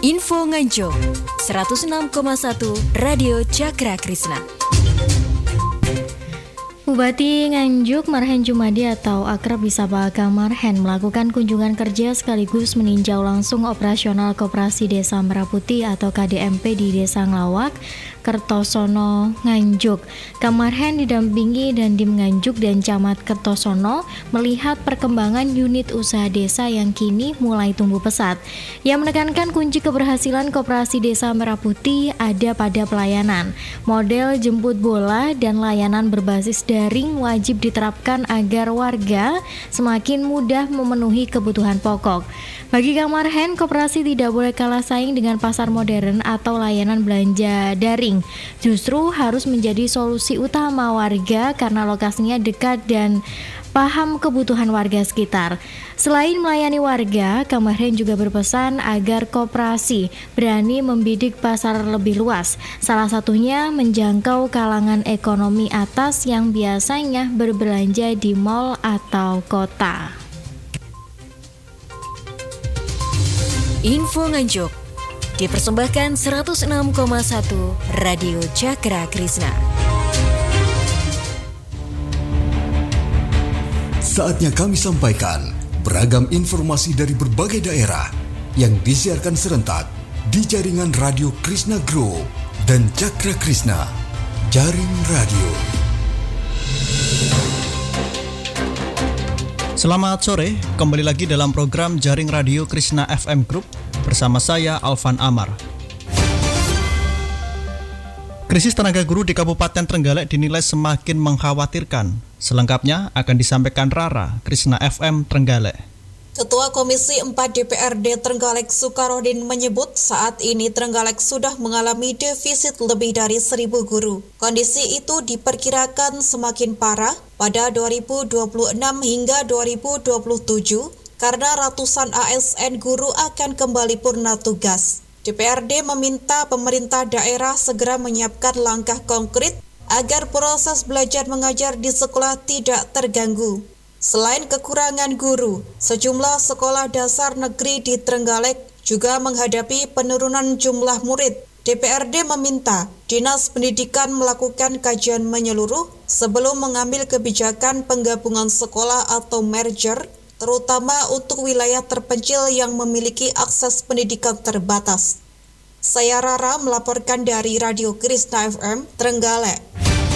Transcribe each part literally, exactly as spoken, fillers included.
Info Nganjuk seratus enam koma satu Radio Cakra Krisna. Bupati Nganjuk Marhen Jumadi atau akrab disapa Kang Marhen melakukan kunjungan kerja sekaligus meninjau langsung operasional Koperasi Desa Merah Putih atau K D M P di Desa Nglawak, Kertosono, Nganjuk. Kang Marhen didampingi Dandim Nganjuk dan Camat Kertosono melihat perkembangan unit usaha desa yang kini mulai tumbuh pesat. Ia menekankan kunci keberhasilan Koperasi Desa Merah Putih ada pada pelayanan. Model jemput bola dan layanan berbasis daring wajib diterapkan agar warga semakin mudah memenuhi kebutuhan pokok. Bagi Kang Marhen, koperasi tidak boleh kalah saing dengan pasar modern atau layanan belanja daring. Justru harus menjadi solusi utama warga karena lokasinya dekat dan paham kebutuhan warga sekitar. Selain melayani warga, Kang Marhen juga berpesan agar koperasi berani membidik pasar lebih luas. Salah satunya menjangkau kalangan ekonomi atas yang biasanya berbelanja di mal atau kota. Info Nganjuk dipersembahkan seratus enam koma satu Radio Cakra Krisna. Saatnya kami sampaikan beragam informasi dari berbagai daerah yang disiarkan serentak di jaringan Radio Krisna Group dan Cakra Krisna, Jaring Radio. Selamat sore, kembali lagi dalam program Jaring Radio Krisna F M Group bersama saya Alvan Amar. Krisis tenaga guru di Kabupaten Trenggalek dinilai semakin mengkhawatirkan. Selengkapnya akan disampaikan Rara, Krisna F M Trenggalek. Ketua Komisi empat D P R D Trenggalek Sukarodin menyebut saat ini Trenggalek sudah mengalami defisit lebih dari seribu guru. Kondisi itu diperkirakan semakin parah pada dua ribu dua puluh enam hingga dua ribu dua puluh tujuh karena ratusan A S N guru akan kembali purna tugas. D P R D meminta pemerintah daerah segera menyiapkan langkah konkret agar proses belajar mengajar di sekolah tidak terganggu. Selain kekurangan guru, sejumlah sekolah dasar negeri di Trenggalek juga menghadapi penurunan jumlah murid. D P R D meminta Dinas Pendidikan melakukan kajian menyeluruh sebelum mengambil kebijakan penggabungan sekolah atau merger, terutama untuk wilayah terpencil yang memiliki akses pendidikan terbatas. Saya Rara melaporkan dari Radio Krisna F M Trenggalek.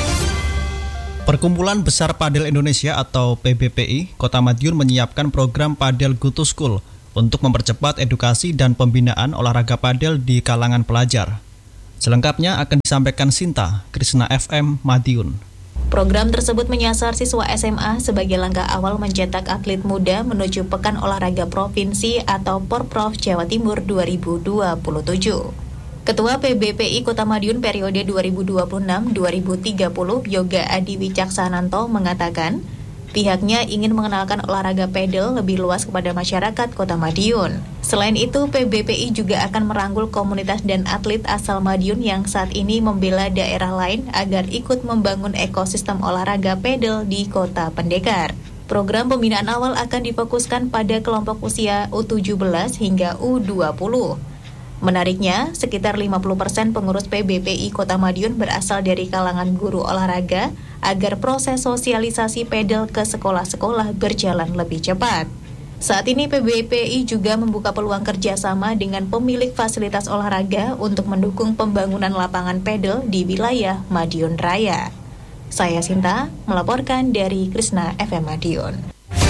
Perkumpulan Besar Padel Indonesia atau P B P I Kota Madiun menyiapkan program Padel Go to School untuk mempercepat edukasi dan pembinaan olahraga padel di kalangan pelajar. Selengkapnya akan disampaikan Sinta, Krisna F M Madiun. Program tersebut menyasar siswa S M A sebagai langkah awal mencetak atlet muda menuju Pekan Olahraga Provinsi atau Porprov Jawa Timur dua ribu dua puluh tujuh. Ketua P B P I Kota Madiun periode dua ribu dua puluh enam sampai dua ribu tiga puluh Yoga Adi Wicaksananto mengatakan pihaknya ingin mengenalkan olahraga pedal lebih luas kepada masyarakat Kota Madiun. Selain itu, P B P I juga akan merangkul komunitas dan atlet asal Madiun yang saat ini membela daerah lain agar ikut membangun ekosistem olahraga pedal di Kota Pendekar. Program pembinaan awal akan difokuskan pada kelompok usia U tujuh belas hingga U dua puluh. Menariknya, sekitar lima puluh persen pengurus P B P I Kota Madiun berasal dari kalangan guru olahraga agar proses sosialisasi pedal ke sekolah-sekolah berjalan lebih cepat. Saat ini P B P I juga membuka peluang kerjasama dengan pemilik fasilitas olahraga untuk mendukung pembangunan lapangan pedal di wilayah Madiun Raya. Saya Sinta, melaporkan dari Krisna F M Madiun.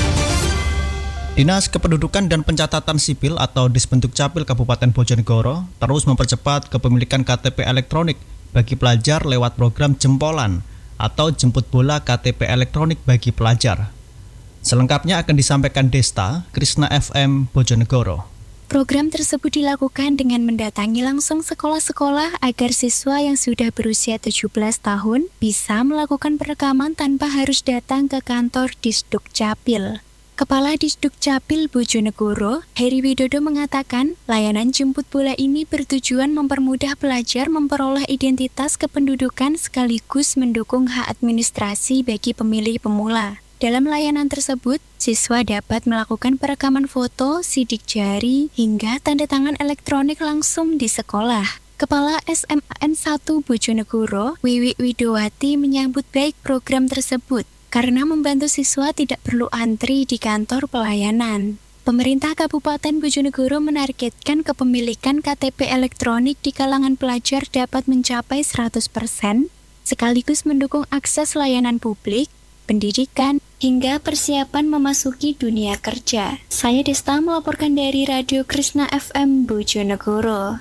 Dinas Kependudukan dan Pencatatan Sipil atau Dispentuk Capil Kabupaten Bojonegoro terus mempercepat kepemilikan K T P elektronik bagi pelajar lewat program Jempolan atau Jemput Bola K T P elektronik bagi pelajar. Selengkapnya akan disampaikan Desta, Krisna F M Bojonegoro. Program tersebut dilakukan dengan mendatangi langsung sekolah-sekolah agar siswa yang sudah berusia tujuh belas tahun bisa melakukan perekaman tanpa harus datang ke kantor Disduk Capil. Kepala Disduk Capil Bojonegoro, Heri Widodo mengatakan, layanan jemput bola ini bertujuan mempermudah pelajar memperoleh identitas kependudukan sekaligus mendukung hak administrasi bagi pemilih pemula. Dalam layanan tersebut, siswa dapat melakukan perekaman foto, sidik jari, hingga tanda tangan elektronik langsung di sekolah. Kepala S M A N satu Bojonegoro, Wiwi Widowati menyambut baik program tersebut karena membantu siswa tidak perlu antri di kantor pelayanan. Pemerintah Kabupaten Bojonegoro menargetkan kepemilikan K T P elektronik di kalangan pelajar dapat mencapai seratus persen, sekaligus mendukung akses layanan publik, pendidikan, hingga persiapan memasuki dunia kerja. Saya Desta melaporkan dari Radio Krishna F M Bojonegoro.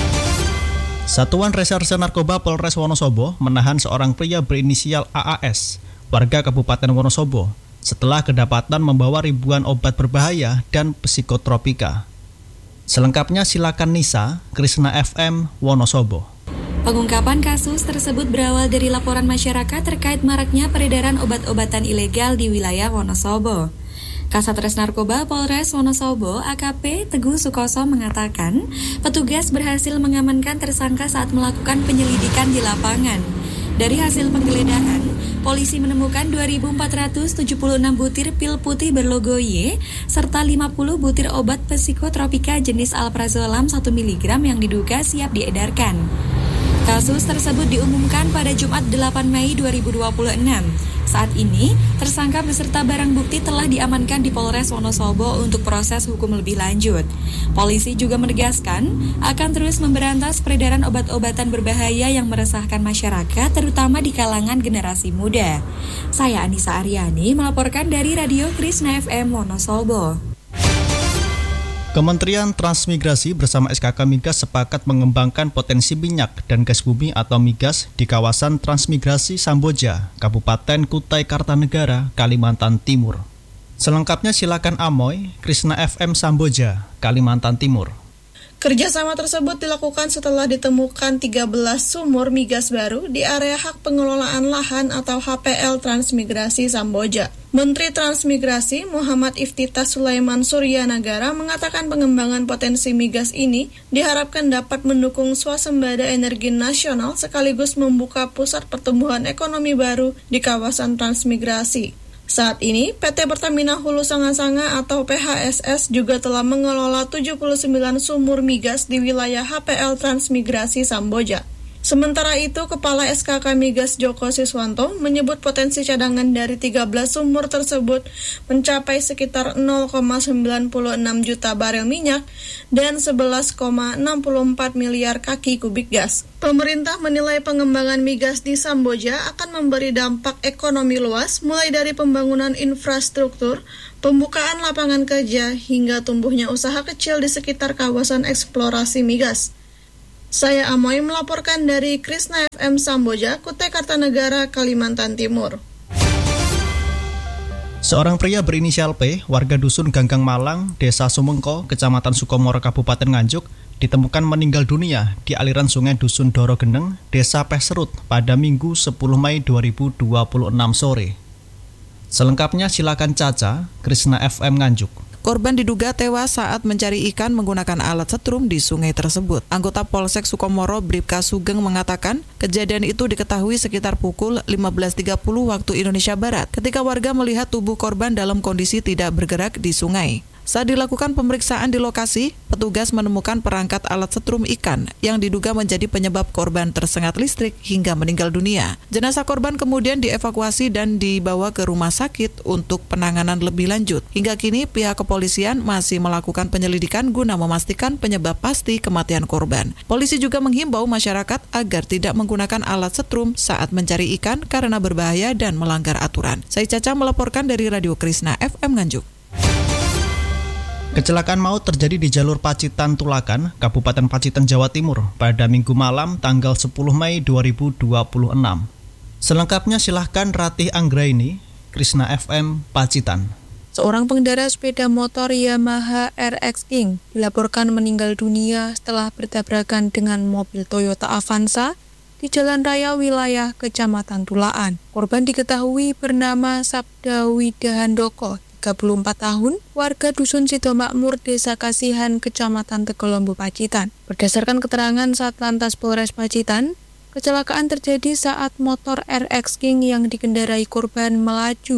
Satuan Reserse Narkoba Polres Wonosobo menahan seorang pria berinisial A A S, warga Kabupaten Wonosobo, setelah kedapatan membawa ribuan obat berbahaya dan psikotropika. Selengkapnya silakan Nisa, Krishna F M Wonosobo. Pengungkapan kasus tersebut berawal dari laporan masyarakat terkait maraknya peredaran obat-obatan ilegal di wilayah Wonosobo. Kasatres Narkoba Polres Wonosobo A K P Teguh Sukoso mengatakan, petugas berhasil mengamankan tersangka saat melakukan penyelidikan di lapangan. Dari hasil penggeledahan, polisi menemukan dua ribu empat ratus tujuh puluh enam butir pil putih berlogo Y serta lima puluh butir obat psikotropika jenis alprazolam satu miligram yang diduga siap diedarkan. Kasus tersebut diumumkan pada Jumat delapan Mei dua ribu dua puluh enam. Saat ini, tersangka beserta barang bukti telah diamankan di Polres Wonosobo untuk proses hukum lebih lanjut. Polisi juga menegaskan akan terus memberantas peredaran obat-obatan berbahaya yang meresahkan masyarakat, terutama di kalangan generasi muda. Saya Anissa Aryani melaporkan dari Radio Krishna F M Wonosobo. Kementerian Transmigrasi bersama S K K Migas sepakat mengembangkan potensi minyak dan gas bumi atau migas di kawasan Transmigrasi Samboja, Kabupaten Kutai Kartanegara, Kalimantan Timur. Selengkapnya silakan Amoy, Krishna F M Samboja, Kalimantan Timur. Kerjasama tersebut dilakukan setelah ditemukan tiga belas sumur migas baru di area hak pengelolaan lahan atau H P L Transmigrasi Samboja. Menteri Transmigrasi Muhammad Iftitah Sulaiman Suryanagara mengatakan pengembangan potensi migas ini diharapkan dapat mendukung swasembada energi nasional sekaligus membuka pusat pertumbuhan ekonomi baru di kawasan transmigrasi. Saat ini, P T Pertamina Hulu Sanga-Sanga atau P H S S juga telah mengelola tujuh puluh sembilan sumur migas di wilayah H P L Transmigrasi Samboja. Sementara itu, Kepala S K K Migas Joko Siswanto menyebut potensi cadangan dari tiga belas sumur tersebut mencapai sekitar nol koma sembilan enam juta barel minyak dan sebelas koma enam empat miliar kaki kubik gas. Pemerintah menilai pengembangan migas di Samboja akan memberi dampak ekonomi luas, mulai dari pembangunan infrastruktur, pembukaan lapangan kerja, hingga tumbuhnya usaha kecil di sekitar kawasan eksplorasi migas. Saya Amoy melaporkan dari Krishna F M Samboja, Kutai Kartanegara, Kalimantan Timur. Seorang pria berinisial P, warga dusun Ganggang Malang, Desa Sumengko, Kecamatan Sukomoro, Kabupaten Nganjuk, ditemukan meninggal dunia di aliran sungai Dusun Dorogeneng, Desa Peserut pada Minggu sepuluh Mei dua ribu dua puluh enam sore. Selengkapnya silakan Caca, Krishna F M Nganjuk. Korban diduga tewas saat mencari ikan menggunakan alat setrum di sungai tersebut. Anggota Polsek Sukomoro Bribka Sugeng mengatakan, kejadian itu diketahui sekitar pukul lima belas tiga puluh waktu Indonesia Barat, ketika warga melihat tubuh korban dalam kondisi tidak bergerak di sungai. Saat dilakukan pemeriksaan di lokasi, petugas menemukan perangkat alat setrum ikan yang diduga menjadi penyebab korban tersengat listrik hingga meninggal dunia. Jenazah korban kemudian dievakuasi dan dibawa ke rumah sakit untuk penanganan lebih lanjut. Hingga kini pihak kepolisian masih melakukan penyelidikan guna memastikan penyebab pasti kematian korban. Polisi juga menghimbau masyarakat agar tidak menggunakan alat setrum saat mencari ikan karena berbahaya dan melanggar aturan. Saya Caca melaporkan dari Radio Krishna F M Nganjuk. Kecelakaan maut terjadi di jalur Pacitan Tulakan, Kabupaten Pacitan, Jawa Timur pada Minggu malam tanggal sepuluh Mei dua ribu dua puluh enam. Selengkapnya silahkan Ratih Anggraini, Krishna F M Pacitan. Seorang pengendara sepeda motor Yamaha R X King dilaporkan meninggal dunia setelah bertabrakan dengan mobil Toyota Avanza di jalan raya wilayah Kecamatan Tulaan. Korban diketahui bernama Sabda Widahandoko, tiga puluh empat tahun, warga Dusun Sidomakmur, Desa Kasihan, Kecamatan Tegolombo, Pacitan. Berdasarkan keterangan Satlantas Polres Pacitan, kecelakaan terjadi saat motor R X King yang dikendarai korban melaju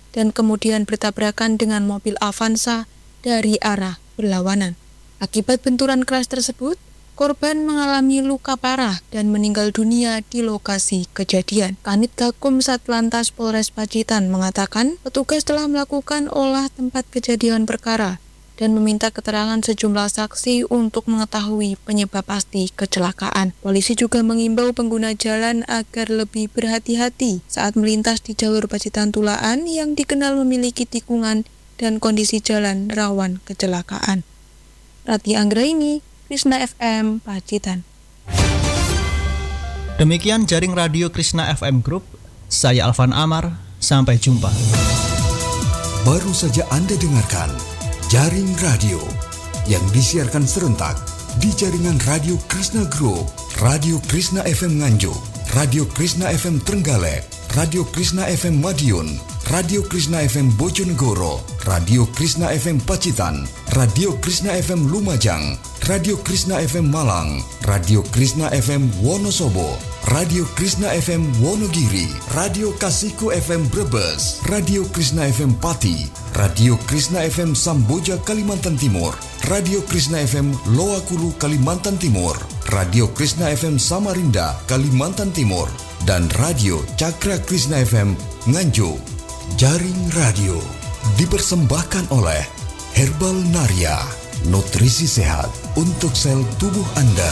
dan kemudian bertabrakan dengan mobil Avanza dari arah berlawanan. Akibat benturan keras tersebut, korban mengalami luka parah dan meninggal dunia di lokasi kejadian. Kanit Gakum Satlantas Polres Pacitan mengatakan petugas telah melakukan olah tempat kejadian perkara dan meminta keterangan sejumlah saksi untuk mengetahui penyebab pasti kecelakaan. Polisi juga mengimbau pengguna jalan agar lebih berhati-hati saat melintas di jalur Pacitan Tulaan yang dikenal memiliki tikungan dan kondisi jalan rawan kecelakaan. Rati Anggraini, Krishna F M, Pacitan. Demikian jaring radio Krishna F M Group, saya Alvan Amar, sampai jumpa. Baru saja Anda dengarkan Jaring Radio yang disiarkan serentak di jaringan Radio Krishna Group, Radio Krishna F M Nganjuk, Radio Krishna F M Trenggalek, Radio Krishna F M Madiun, Radio Krishna F M Bojonegoro, Radio Krishna F M Pacitan, Radio Krishna F M Lumajang, Radio Krishna F M Malang, Radio Krishna F M Wonosobo, Radio Krishna F M Wonogiri, Radio Kasiku F M Brebes, Radio Krishna F M Pati, Radio Krishna F M Samboja Kalimantan Timur, Radio Krishna F M Loakulu Kalimantan Timur, Radio Krishna F M Samarinda Kalimantan Timur, dan Radio Cakra Krishna F M Nganjuk. Jaring Radio dipersembahkan oleh Herbal Naria, nutrisi sehat untuk sel tubuh Anda.